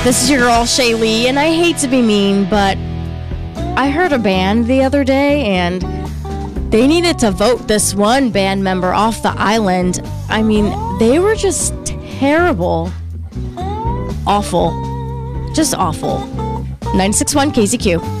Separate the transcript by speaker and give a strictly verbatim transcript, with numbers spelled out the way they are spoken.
Speaker 1: This is your girl, Shaylee, and I hate to be mean, but I heard a band the other day, and they needed to vote this one band member off the island. I mean, they were just terrible. Awful. Just awful. nine six one K Z Q.